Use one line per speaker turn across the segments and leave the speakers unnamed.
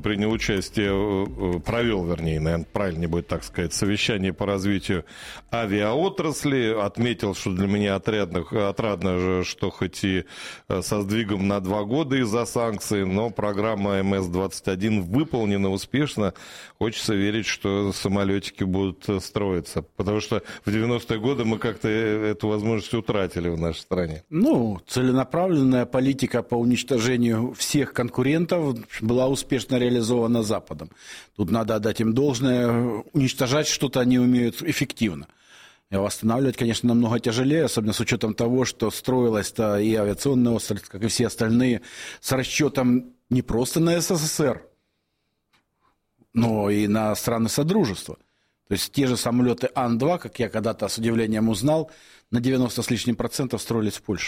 принял участие, провел, вернее, наверное, правильнее будет так сказать, совещание по развитию авиаотрасли. Отметил, что для меня отрадно, что хоть и со сдвигом на 2 года из-за санкций, но программа МС-21 выполнена успешно. Хочется верить, что самолетики будут строиться. Потому что в 90-е годы мы как-то эту возможность утратили в нашей стране.
Ну, целенаправленная политика по уничтожению всех конкурентов была успешно реализована Западом. Тут надо отдать им должное. Уничтожать что-то они умеют эффективно. И восстанавливать, конечно, намного тяжелее, особенно с учетом того, что строилась-то и авиационная отрасль, как и все остальные, с расчетом не просто на СССР, но и на страны Содружества. То есть те же самолеты Ан-2, как я когда-то с удивлением узнал, на 90 с лишним процентов строились в Польше.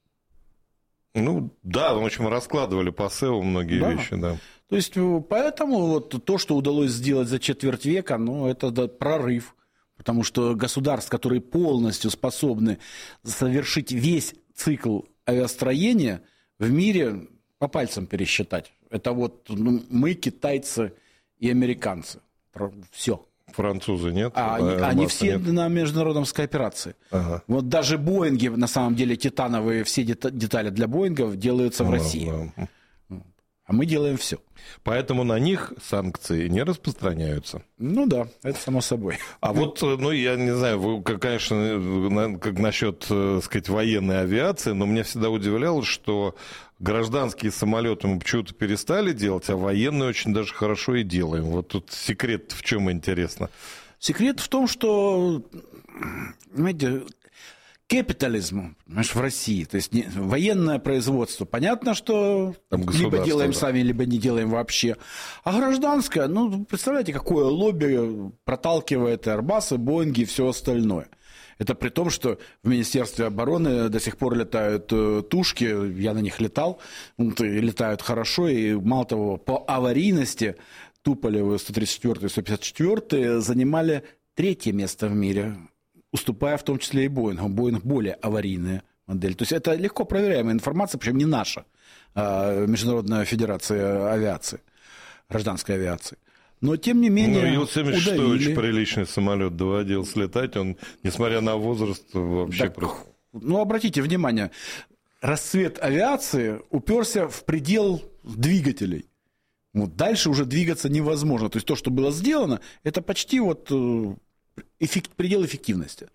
Ну, да, в общем, раскладывали по СЭУ многие вещи, да.
То есть, поэтому вот то, что удалось сделать за четверть века, ну, это прорыв. Потому что государств, которые полностью способны совершить весь цикл авиастроения, в мире по пальцам пересчитать. Это вот мы, китайцы и американцы. Все.
Французы нет?
Они все нет. На международном кооперации. Ага. Вот даже Боинги, на самом деле, титановые, все детали для Боингов делаются в России. Да. А мы делаем все.
Поэтому на них санкции не распространяются.
Ну да, это само собой.
А вот, ну, я не знаю, вы, конечно, как насчет, так сказать, военной авиации, но меня всегда удивляло, что гражданские самолеты мы почему-то перестали делать, а военные очень даже хорошо и делаем. Вот тут секрет в чем интересно?
Секрет в том, что, понимаете, капитализм, в России, то есть военное производство, понятно, что либо делаем сами, либо не делаем вообще. А гражданское, ну, представляете, какое лобби проталкивает Airbus, Боинги и все остальное. Это при том, что в Министерстве обороны до сих пор летают тушки, я на них летал, летают хорошо, и мало того, по аварийности Туполевы 134 и 154 занимали 3-е место в мире, уступая в том числе и Боингу. Боинг более аварийная модель. То есть это легко проверяемая информация, причем не наша, Международная федерация авиации, гражданской авиации. Но, тем не менее,
Ил-76 очень приличный самолет доводилось летать. Он, несмотря на возраст, вообще...
Ну, обратите внимание, расцвет авиации уперся в предел двигателей. Вот дальше уже двигаться невозможно. То есть то, что было сделано, это почти вот... предел эффективности.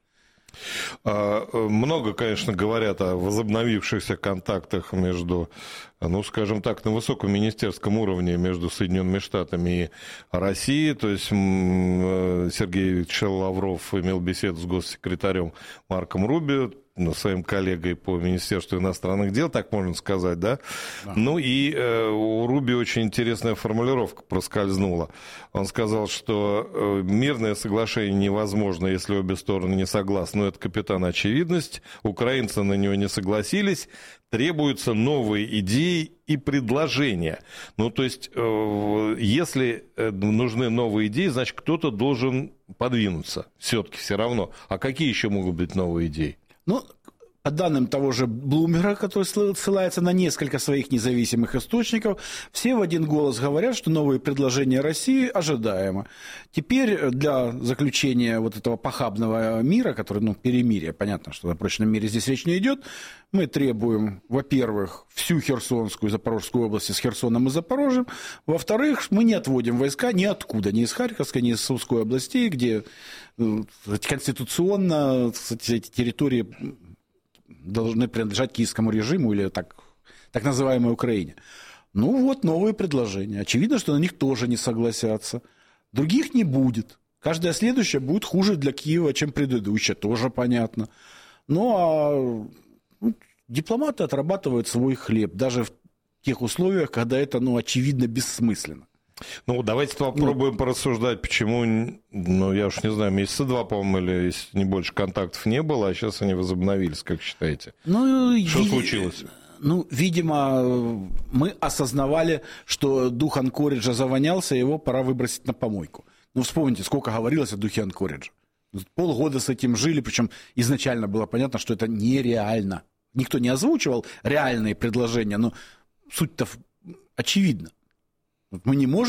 Много, конечно, говорят о возобновившихся контактах между, ну, скажем так, на высоком министерском уровне между Соединенными Штатами и Россией. То есть Сергей Викторович Лавров имел беседу с госсекретарем Марком Рубио, своим коллегой по Министерству иностранных дел, так можно сказать, да? Ну и у Руби очень интересная формулировка проскользнула. Он сказал, что мирное соглашение невозможно, если обе стороны не согласны. Но это, капитан, очевидность. Украинцы на него не согласились. Требуются новые идеи и предложения. Ну, то есть, если нужны новые идеи, значит, кто-то должен подвинуться все-таки все равно. А какие еще могут быть новые идеи?
Ну, по данным того же Блумберга, который ссылается на несколько своих независимых источников, все в один голос говорят, что новые предложения России ожидаемо. Теперь для заключения вот этого похабного мира, который, ну, перемирие, понятно, что о прочном мире здесь речь не идет, мы требуем, во-первых, всю Херсонскую и Запорожскую области с Херсоном и Запорожьем, во-вторых, мы не отводим войска ниоткуда, ни из Харьковской, ни из Сумской областей, где конституционно эти территории должны принадлежать киевскому режиму или так называемой Украине. Ну вот новые предложения. Очевидно, что на них тоже не согласятся. Других не будет. Каждая следующая будет хуже для Киева, чем предыдущая, тоже понятно. Ну а дипломаты отрабатывают свой хлеб, даже в тех условиях, когда это, ну, очевидно бессмысленно.
Ну, давайте попробуем порассуждать, почему, ну, я уж не знаю, месяца 2, по-моему, или, если не больше, контактов не было, а сейчас они возобновились, как считаете? Что случилось?
Ну, видимо, мы осознавали, что дух Анкориджа завонялся, его пора выбросить на помойку. Ну, вспомните, сколько говорилось о духе Анкориджа. Полгода с этим жили, причем изначально было понятно, что это нереально. Никто не озвучивал реальные предложения, но суть-то очевидна. Мы не можем